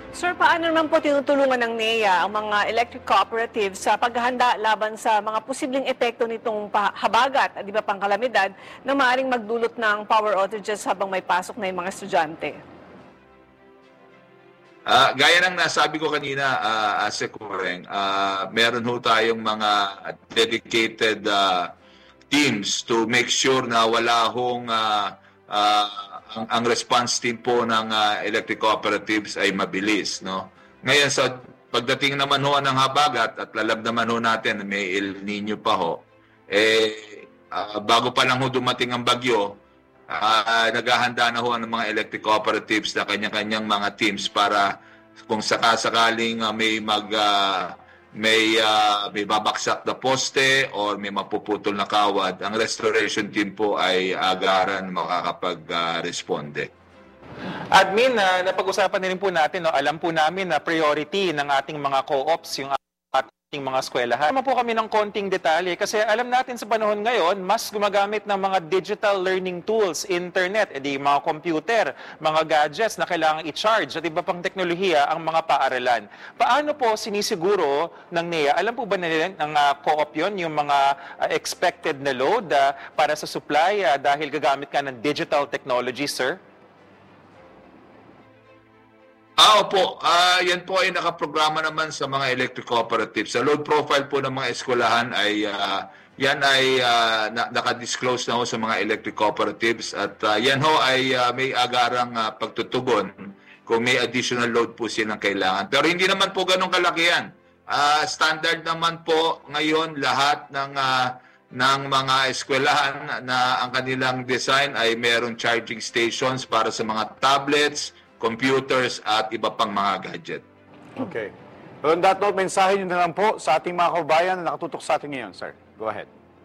Sir, paano naman po tinutulungan ng NEA ang mga electric cooperatives sa paghahanda laban sa mga posibleng epekto nitong habagat at iba pang kalamidad na maaaring magdulot ng power outages habang may pasok na yung mga estudyante? Gaya ng nasabi ko kanina, Ase Kureng, meron ho tayong mga dedicated teams to make sure na wala hong ang response team po ng electric cooperatives ay mabilis, no? Ngayon sa pagdating naman ho ng habagat at lalab naman ho natin may El Nino pa ho, bago pa lang ho dumating ang bagyo, naghahanda na ho ang mga electric cooperatives na kanya-kanyang mga teams para kung sakasakaling may babaksak na poste or may mapuputol na kawad, ang restoration team po ay agaran makakapag-responde. Admin, napag-usapan na rin po natin, no? Alam po namin na priority ng ating mga co-ops yung ating mga eskwelahan. Tama po kami ng konting detalye kasi alam natin sa panahon ngayon, mas gumagamit ng mga digital learning tools, internet, mga computer, mga gadgets na kailangan i-charge at iba pang teknolohiya ang mga paaralan. Paano po sinisiguro ng NEA? Alam po ba nila ng co-op yun, yung mga expected na load para sa supply dahil gagamit ka ng digital technology, sir? Opo. Yan po ay nakaprograma naman sa mga electric cooperatives. Sa load profile po ng mga eskwelahan ay yan ay nakadisclose na ho sa mga electric cooperatives at yan ho ay may agarang pagtutugon kung may additional load po silang kailangan. Pero hindi naman po ganun kalaki yan. Standard naman po ngayon lahat ng mga eskwelahan na ang kanilang design ay merong charging stations para sa mga tablets, computers at iba pang mga gadget. Okay. So on that note, mensahe nyo na lang po sa ating mga kababayan na nakatutok sa atin ngayon, sir. Go ahead.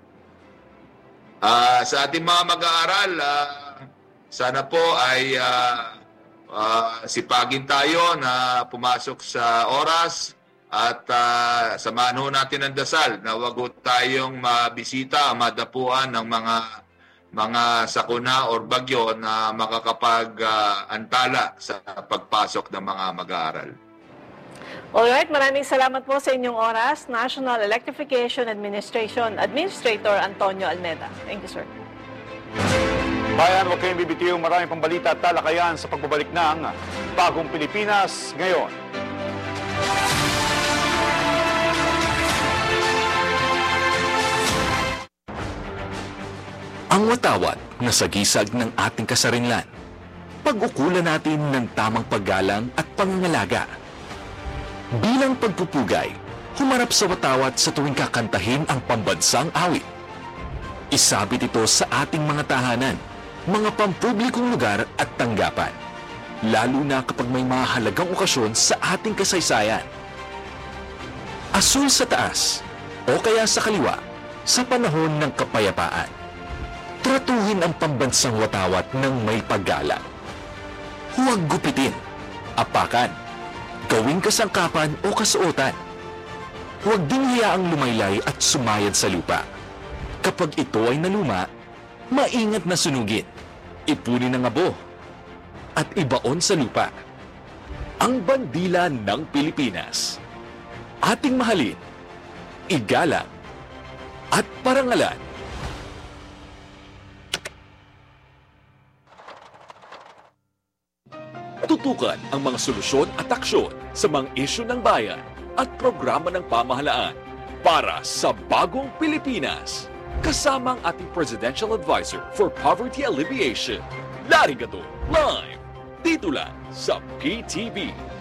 Sa ating mga mag-aaral, sana po ay sipagin tayo na pumasok sa oras at samahan ho natin ang dasal na wag ho tayong mabisita, madapuan ng mga sakuna or bagyo na makakapag-antala sa pagpasok ng mga mag-aaral. Alright, maraming salamat po sa inyong oras, National Electrification Administration Administrator Antonio Almeda. Thank you, sir. Bayan, huwag kayong bibitiw, maraming pambalita at talakayan sa pagbabalik ng Bagong Pilipinas ngayon. Ang watawat na sagisag ng ating kasarinlan. Pag-ukulan natin ng tamang paggalang at pangangalaga. Bilang pagpupugay, humarap sa watawat sa tuwing kakantahin ang pambansang awit. Isabit ito sa ating mga tahanan, mga pampublikong lugar at tanggapan. Lalo na kapag may mahalagang okasyon sa ating kasaysayan. Asul sa taas o kaya sa kaliwa sa panahon ng kapayapaan. Tratuhin ang pambansang watawat ng may paggalang. Huwag gupitin, apakan, gawing kasangkapan o kasuotan. Huwag din hiyaang lumaylay at sumayad sa lupa. Kapag ito ay naluma, maingat na sunugin, ipunin ang abo, at ibaon sa lupa. Ang bandila ng Pilipinas. Ating mahalin, igalang, at parangalan. Tutukan ang mga solusyon at aksyon sa mga isyu ng bayan at programa ng pamahalaan para sa bagong Pilipinas. Kasama ang ating Presidential Advisor for Poverty Alleviation. Narito live dito lang sa PTV.